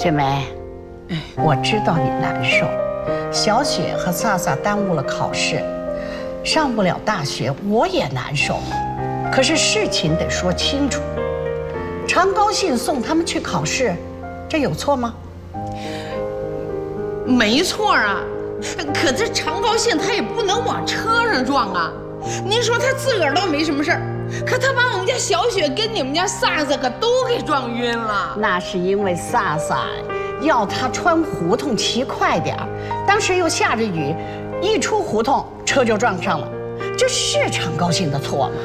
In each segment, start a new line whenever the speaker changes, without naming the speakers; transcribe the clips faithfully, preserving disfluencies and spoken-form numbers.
雪梅，我知道你难受，小雪和萨萨耽误了考试，上不了大学，我也难受。可是事情得说清楚，常高兴送他们去考试，这有错吗？
没错啊，可这常高兴他也不能往车上撞啊。您说他自个儿倒没什么事儿，可他把我们家小雪跟你们家萨萨可都给撞晕了。
那是因为萨萨要他穿胡同骑快点儿，当时又下着雨，一出胡同车就撞上了，这是常高兴的错吗？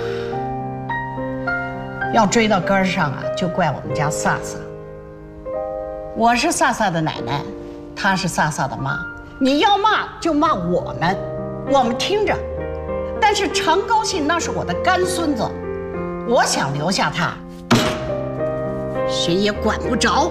要追到根儿上啊，就怪我们家萨萨。我是萨萨的奶奶，她是萨萨的妈，你要骂就骂我们，我们听着。但是常高兴那是我的干孙子，我想留下他，谁也管不着。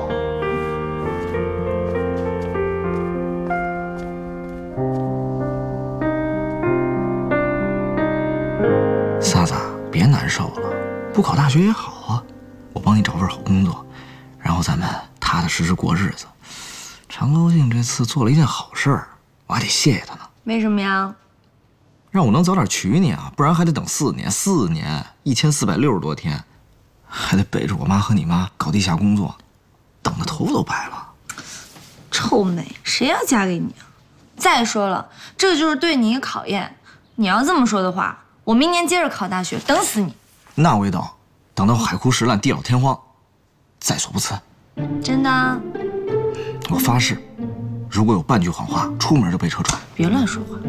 萨萨，别难受了，不考大学也好啊，我帮你找份好工作，然后咱们踏踏实实过日子。常高兴这次做了一件好事儿，我还得谢谢他呢。
为什么呀？
让我能早点娶你啊，不然还得等四年，四年一千四百六十多天，还得背着我妈和你妈搞地下工作，等的头发都白了。
臭美，谁要嫁给你啊？再说了，这就是对你一个考验。你要这么说的话，我明年接着考大学，等死你。
那我也等，等到海枯石烂、地老天荒，在所不辞。
真的啊？
我发誓，如果有半句谎话，出门就被车撞。
别乱说话。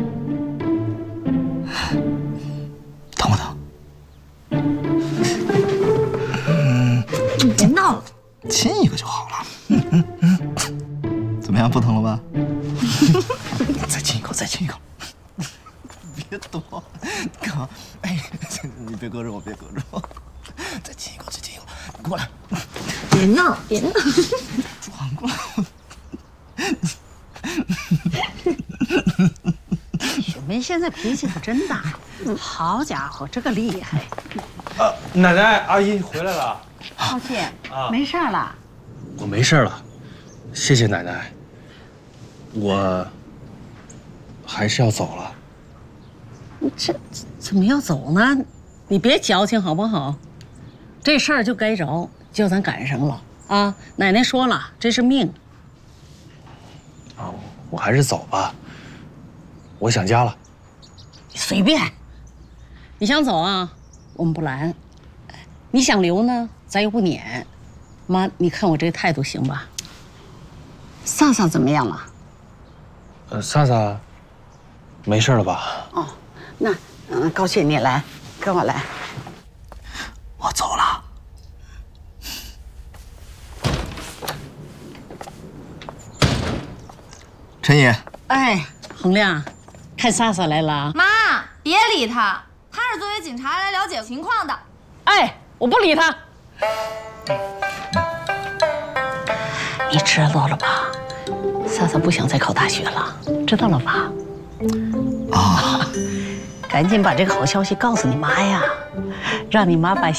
疼不疼？
嗯，别闹了，
亲一个就好了。嗯嗯嗯，怎么样，不疼了吧？再亲一口，再亲一口。别躲，哥，哎，你别搁着我，别搁着我。再亲一口，再亲一口，过来。
别闹，别闹。
转过来。
雪梅现在脾气可真大，好家伙，这个厉害！
啊，奶奶、阿姨回来了。
抱歉，啊，没事了。
我没事了，谢谢奶奶。我还是要走了。
你这怎么要走呢？你别矫情好不好？这事儿就该着，叫咱赶上了啊！奶奶说了，这是命。
啊，我还是走吧。我想家了。
随便，你想走啊，我们不拦；你想留呢，咱又不撵。妈，你看我这态度行吧？萨萨怎么样了？
呃，萨萨没事了吧？
哦，那嗯，高兴你来，跟我来。
我走了。陈爷。
哎，洪亮。看萨萨来了，
妈，别理他，他是作为警察来了解情况的。
哎，我不理他。你知道了吧？萨萨不想再考大学了，知道了吧？
啊，
赶紧把这个好消息告诉你妈呀，让你妈把